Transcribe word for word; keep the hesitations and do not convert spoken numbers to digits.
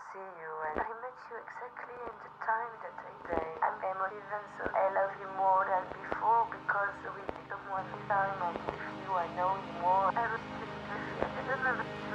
see you, and I met you exactly in the time that I say I'm emotive, and so I love you more than before because we did someone time, and with you I know you more. I was just, I don't know.